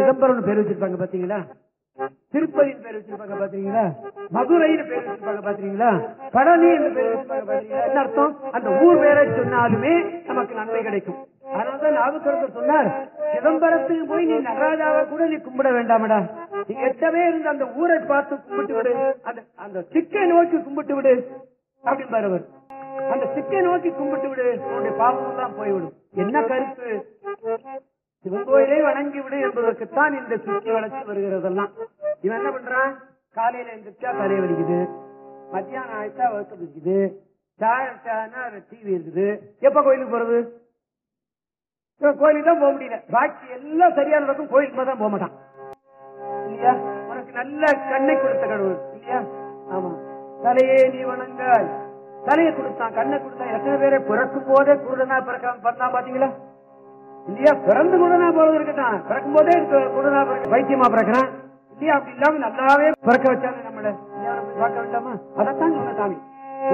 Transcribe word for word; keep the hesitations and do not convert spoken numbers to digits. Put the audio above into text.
சிதம்பரம் பேர் வச்சிருப்பாங்க பாத்தீங்களா, திருப்பதியின் பேர் வச்சிருப்பாங்க பாத்தீங்களா, மதுரைன்னு பேர் வச்சிருப்பாங்க பாத்தீங்களா, பழனி என்று பேர் வச்சிருப்பாங்க பாத்தீங்களா. என்ன அர்த்தம்? அந்த ஊர் பேரை சொன்னாலுமே நமக்கு நன்மை கிடைக்கும். அதனாலதான் நாவுக்கரசர் சொன்னார், சிதம்பரத்துக்கு போய் நீ நடராஜாவை கூட நீ கும்பிட வேண்டாமடா, நீ எட்டவே இருந்த அந்த ஊரை பார்த்து கும்பிட்டு விடு, அந்த அந்த சிக்கை நோக்கி கும்பிட்டு விடு அப்படின்னு பாருவர். அந்த சிக்கை நோக்கி கும்பிட்டு விடு, உன்னுடைய பாவம் தான் போய்விடும். என்ன கருத்து? சிவன் கோயிலை வணங்கி விடு என்பதற்குத்தான் இந்த சுற்றி வளர்ச்சி வருகிறதெல்லாம். இவன் என்ன பண்றான்? காலையில எந்திரிச்சா தலை வலிக்குது, மத்தியானம் ஆயிட்டா வகுத்து பிடிக்குது, சாயட்டானா டிவி இருக்குது. எப்ப கோயிலுக்கு போறது? கோயிலுக்கு தான் போக முடியல. பாக்கி எல்லாம் சரியான இருக்கும், கோயிலுக்கு தான் போக மாட்டான் இல்லையா? உனக்கு நல்ல கண்ணை கொடுத்த கடவுள் இல்லையா? ஆமா, தலையே நீ வணங்காய். தலையை கொடுத்தான், கண்ணை கொடுத்தான். எத்தனை பேரை பிறக்கும் போதே குருடனா பிறக்காம பண்ணா பாத்தீங்களா இல்லையா? பிறந்து குருடனா போறது இருக்கட்டான், பிறக்கும் போதே குருடனா பிறக்க வைத்தியமா பிறக்கிறான் இல்லையா? அப்படி இல்லாம நல்லாவே பிறக்க வச்சாங்க நம்மள. பார்க்க வேண்டாமா? அதான்